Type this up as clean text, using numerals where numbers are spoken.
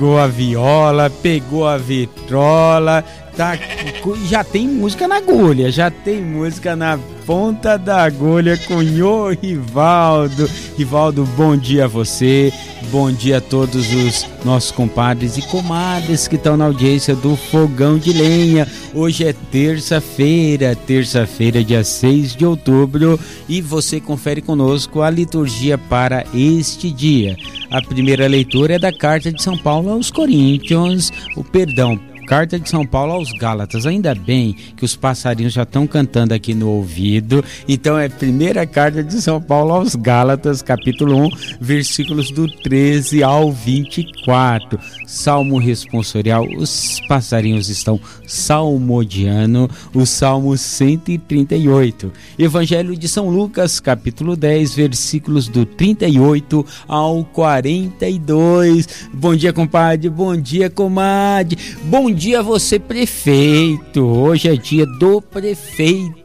Pegou a viola, pegou a vitrola, tá, já tem música na agulha, já tem música na ponta da agulha com o Rivaldo. Rivaldo, bom dia a você, bom dia a todos os nossos compadres e comadres que estão na audiência do Fogão de Lenha. Hoje é terça-feira, dia 6 de outubro, e você confere conosco a liturgia para este dia. A primeira leitura é da Carta de São Paulo aos Coríntios, Carta de São Paulo aos Gálatas. Ainda bem que os passarinhos já estão cantando aqui no ouvido. Então é a primeira Carta de São Paulo aos Gálatas, capítulo 1, versículos do 13 ao 24. Salmo responsorial, os passarinhos estão salmodiando o Salmo 138. Evangelho de São Lucas, capítulo 10, versículos do 38 ao 42. Bom dia, compadre, bom dia, comadre, bom dia você, prefeito. Hoje é dia do prefeito.